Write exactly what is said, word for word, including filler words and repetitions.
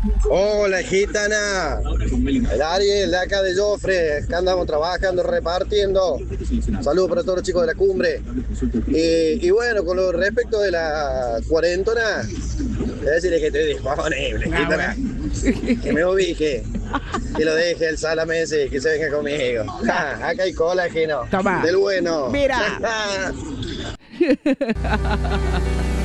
Hola, gitana. El Ariel, de acá de Jofre. Acá andamos trabajando, repartiendo. Saludos para todos los chicos de la cumbre. Y, y bueno, con lo respecto de la cuarentona, voy a decirle que estoy disponible, Ah, gitana. bueno. Que me ubique. Que lo deje el salame ese, que se venga conmigo. Ja, acá hay colágeno. Toma. Del bueno. Mira.